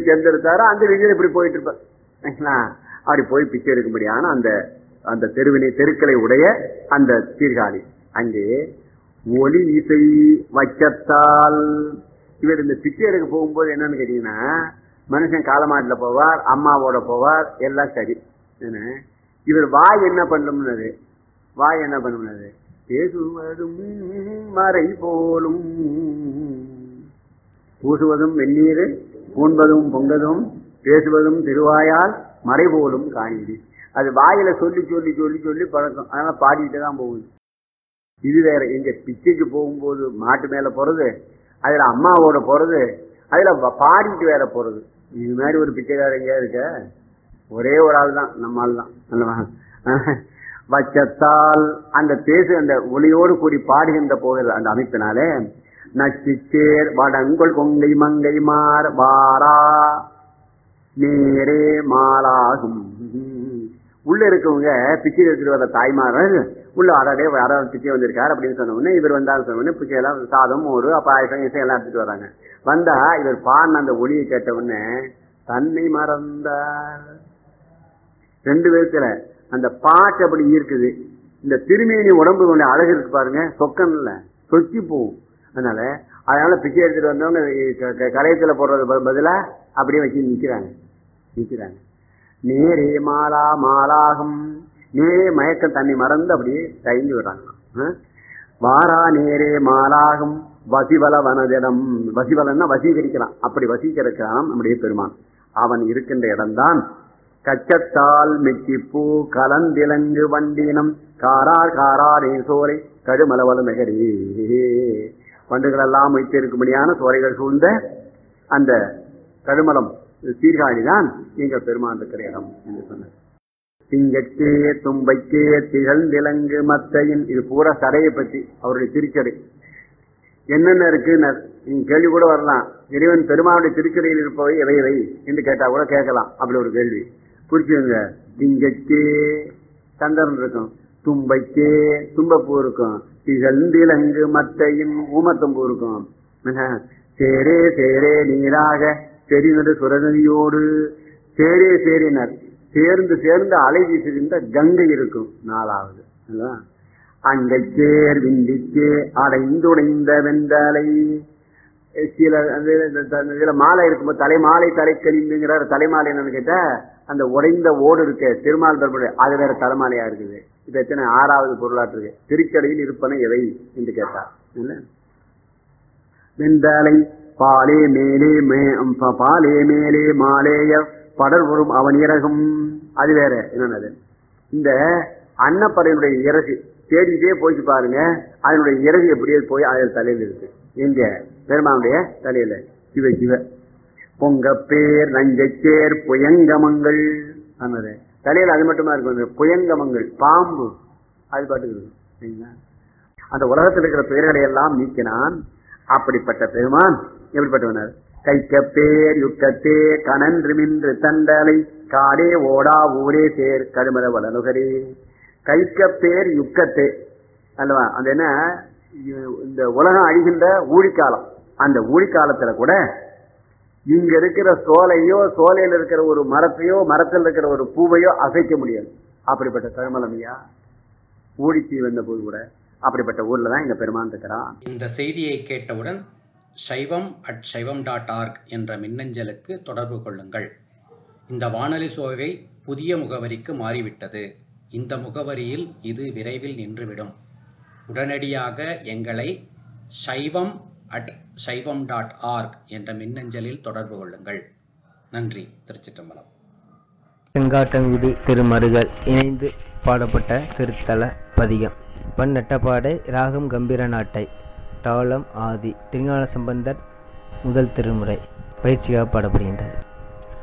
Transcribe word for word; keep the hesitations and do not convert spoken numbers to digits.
தேர்ந்தெடுத்தாரோ அந்த விதியில் இப்படி போயிட்டு இருப்பார். அப்படி போய் பிச்சை எடுக்கும்படியான அந்த அந்த தெருவினை தெருக்களை உடைய அந்த சீர்காழி அங்கே ஒலி இசை வைக்கத்தால் இவர் இந்த பிச்சை எடுக்க போகும்போது என்னன்னு கேட்டீங்கன்னா, மனுஷன் காலமாட்டில் போவார், அம்மாவோட போவார், எல்லாம் சரி. இவர் வாய் என்ன பண்ணும்னது, வாய் என்ன பண்ணும்னது, பேசுவதும் மறை போலும், பூசுவதும் வெந்நீர், பூண்பதும் பொங்கதும், பேசுவதும் திருவாயால் மறை போலும் காணிடி. அது வாயில சொல்லி சொல்லி சொல்லி சொல்லி பழக்கம், அதனால பாடிட்டு தான் போகுது. இது வேற. எங்க பிச்சைக்கு போகும்போது மாட்டு மேல போறது, அதுல அம்மாவோட போறது, அதுல பாடிட்டு வேற போறது. இது மாதிரி ஒரு பிச்சைக்காரர் எங்கேயா இருக்க? ஒரே ஒரு ஆள் தான், நம்ம ஆள் தான். வச்சத்தால் அந்த பேசு அந்த ஒளியோடு கூடி பாடுகின்ற போகிற அந்த அமைப்பினாலே நச்சிச்சேர் வடங்கொள் கொங்கை மங்கை மார் வாரா நேரே மாலாகும். உள்ள இருக்கவங்க பிச்சை எடுத்துட்டு வர தாய்மார்கள் உள்ள அடாடே யாராவது பிச்சை வந்திருக்காரு அப்படின்னு சொன்ன உடனே இவர் வந்தாலும் சொன்ன உடனே பிச்சை எல்லாம் சாதம் ஒரு பாயசம் இசை எல்லாம் எடுத்துட்டு வராங்க. வந்தா இவர் பாடின அந்த ஒளியை கேட்ட உடனே தன்னை மறந்தார். ரெண்டு பேருக்குல அந்த பாட்டு அப்படி இருக்குது. இந்த திருமேனி உடம்பு கொஞ்சம் அழகு இருக்கு பாருங்க, சொக்கன்ல சொக்கி போகும். அதனால அதனால பிச்சை எடுத்துட்டு வந்தவங்க கரையத்துல போடுறது பதிலா அப்படியே வச்சு நிக்கிறாங்க நிக்கிறாங்க நேரே மாலா மாலாகும். நேரே மயக்கம் தன்னை மறந்து அப்படியே தயங்கி விடுறாங்க. வாரா நேரே மாலாகும் வசிவல வனதிடம். வசிவலன்னா வசீகரிக்கிறான், அப்படி வசீகரிக்கிறான் நம்முடைய பெருமான். அவன் இருக்கின்ற இடம்தான் கச்சத்தால் மெச்சிப்பூ கலந்திலங்கு வண்டினம் காரார் காரார் சோலை கடுமலவல மெகரி. வண்டுகள் எல்லாம் வைத்திருக்கும்படியான சோலைகள் சூழ்ந்த அந்த கடுமலம் சீர்காழிதான் எங்க பெருமான் இருக்கிற இடம் என்று சொன்னார். திங்கட்கே தும்பைக்கே திகழ்ந்திலங்கு மத்தையின். இது பூரா சடையை பற்றி அவருடைய திருச்சடை என்னென்ன இருக்கு நீங்க கேள்வி கூட வரலாம். இறைவன் பெருமானுடைய திருச்சடையில் இருப்பவை எவை எவை என்று கேட்டா கூட கேட்கலாம். அப்படி ஒரு கேள்வி குறிச்சுங்க. திங்கட்கே சந்திரன் இருக்கும், தும்பைக்கே தும்பப்பூ இருக்கும், திகழ்ந்திலங்கு மத்தையின் ஊமத்தம்பூ இருக்கும். சேரே சேரே நீராக செறிநடு சுரநதியோடு சேரே சேரினர் சேர்ந்து சேர்ந்து அலை வீசுகின்ற கங்கை இருக்கும். நாலாவது அங்கைச்சேர் விந்திக்கே அடைந்துடைந்த வெந்தலை. சில இதுல மாலை இருக்கும்போது தலைமாலை தலைக்கழிந்துங்கிறார். தலைமாலை என்னன்னு கேட்டா அந்த உடைந்த ஓடு இருக்கு திருமால் பெருமாள், அது வேற தலைமாலையா இருக்குது. இப்ப எத்தனை ஆறாவது பொருளாற்று இருக்கு. திருச்சடையில் இருப்பன எவை என்று கேட்டார். வெந்தலை பாலே மேலே பாலே மேலே மாலேய படர் வரும் அவன் இறகும். அது வேற என்னது, இந்த அன்னப்பறையினுடைய இறகு தேடிட்டே போயிட்டு பாருங்க, அதனுடைய இறகு எப்படியே போய் அதில் தலையில இருக்கு. எங்க பெருமானுடைய தலையில சிவ சிவ பொங்கப்பேர் நஞ்சச்சேர் புயங்கமங்கள் ஆனது தலையில. அது மட்டுமா இருக்கும் புயங்கமங்கள் பாம்பு, அது பாட்டுக்கு இருக்கு. அந்த உலகத்தில் இருக்கிற பெயர்களை எல்லாம் நீக்கினான். அப்படிப்பட்ட பெருமான் எப்படிப்பட்டவனார்? கைக்கப்பேர் யுக்கத்தே கனன்றுமின்று தண்டலை காடே ஓடா ஊரே சேர் கடுமல வளனுகரே. கைக்கப்பேர் யுக்கத்தே அல்லவா, அந்த என்ன இந்த உலகம் அழிகின்ற ஊழிக்காலம். அந்த ஊழிக்காலத்துல கூட இங்க இருக்கிற சோலையோ சோலையில் இருக்கிற ஒரு மரத்தையோ மரத்தில் இருக்கிற ஒரு பூவையோ அசைக்க முடியாது. அப்படிப்பட்ட கருமலமையா ஊழிச்சி வந்த போது கூட அப்படிப்பட்ட ஊர்ல தான் எங்க பெருமான் இருக்கிறான். இந்த செய்தியை கேட்டவுடன் சைவம் அட் சைவம் டாட் ஆர்க் என்ற மின்னஞ்சலுக்கு தொடர்பு கொள்ளுங்கள். இந்த வானொலி சோவை புதிய முகவரிக்கு மாறிவிட்டது. இந்த முகவரியில் இது விரைவில் நின்றுவிடும். உடனடியாக எங்களை சைவம் அட் சைவம் டாட் ஆர்க் என்ற மின்னஞ்சலில் தொடர்பு கொள்ளுங்கள். நன்றி. திருச்சிற்றம்பலம். செங்காட்டங்குடி திருமருகல் இணைந்து பாடப்பட்ட திருத்தல பதிகம். பன்னட்டப்பாடை ராகம் கம்பீர நாட்டை தாளம் ஆதி திருஞான சம்பந்தர் முதல் திருமுறை பயிற்சியாக பாடப்படுகின்றது.